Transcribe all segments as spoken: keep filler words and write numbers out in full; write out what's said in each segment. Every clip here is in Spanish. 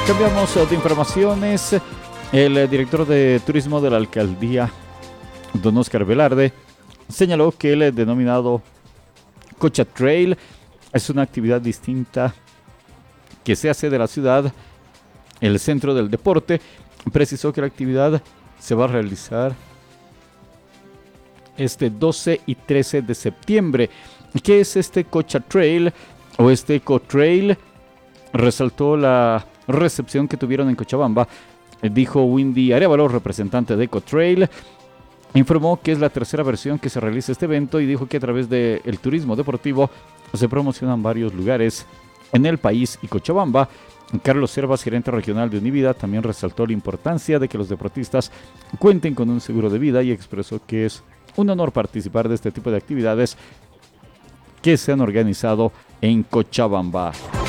Cambiamos de informaciones. El director de turismo de la alcaldía, don Oscar Velarde, señaló que el denominado Cocha Trail es una actividad distinta que se hace de la ciudad el centro del deporte. Precisó que la actividad se va a realizar este doce y trece de septiembre. ¿Qué es este Cocha Trail o este Eco Trail? Resaltó la recepción que tuvieron en Cochabamba. Dijo Windy Arevalo, representante de Eco Trail. Informó que es la tercera versión que se realiza este evento y dijo que a través del turismo deportivo se promocionan varios lugares en el país y Cochabamba. Carlos Servas, gerente regional de Univida, también resaltó la importancia de que los deportistas cuenten con un seguro de vida y expresó que es un honor participar de este tipo de actividades que se han organizado en Cochabamba.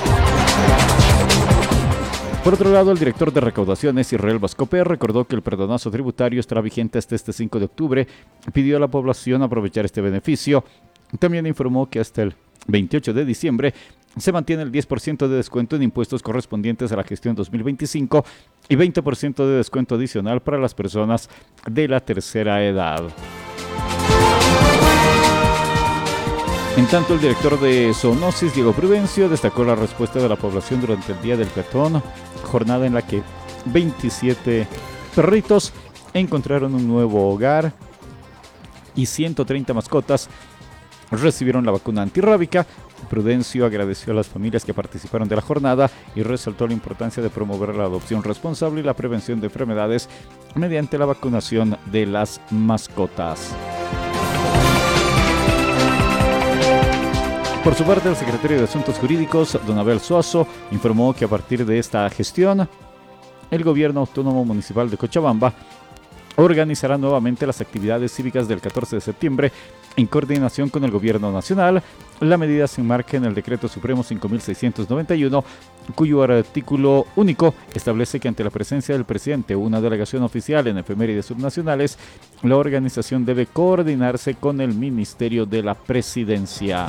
Por otro lado, el director de recaudaciones, Israel Vascope, recordó que el perdonazo tributario estará vigente hasta este cinco de octubre. Pidió a la población aprovechar este beneficio. También informó que hasta el veintiocho de diciembre se mantiene el diez por ciento de descuento en impuestos correspondientes a la gestión dos mil veinticinco y veinte por ciento de descuento adicional para las personas de la tercera edad. En tanto, el director de Zoonosis, Diego Prudencio, destacó la respuesta de la población durante el Día del Peatón, jornada en la que veintisiete perritos encontraron un nuevo hogar y ciento treinta mascotas recibieron la vacuna antirrábica. Prudencio agradeció a las familias que participaron de la jornada y resaltó la importancia de promover la adopción responsable y la prevención de enfermedades mediante la vacunación de las mascotas. Por su parte, el secretario de Asuntos Jurídicos, don Abel Suazo, informó que a partir de esta gestión, el gobierno autónomo municipal de Cochabamba organizará nuevamente las actividades cívicas del catorce de septiembre en coordinación con el gobierno nacional. La medida se enmarca en el Decreto Supremo cinco mil seiscientos noventa y uno, cuyo artículo único establece que ante la presencia del presidente o una delegación oficial en efemérides subnacionales, la organización debe coordinarse con el Ministerio de la Presidencia.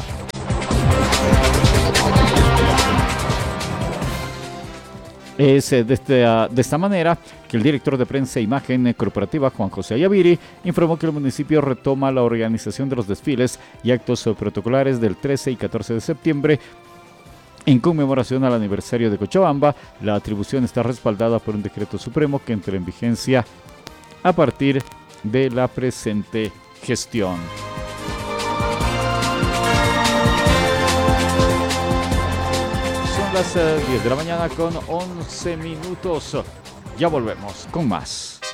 Es de esta, de esta manera que el director de prensa e imagen corporativa, Juan José Ayaviri, informó que el municipio retoma la organización de los desfiles y actos protocolares del trece y catorce de septiembre en conmemoración al aniversario de Cochabamba. La atribución está respaldada por un decreto supremo que entra en vigencia a partir de la presente gestión. Las diez de la mañana con once minutos. Ya volvemos con más.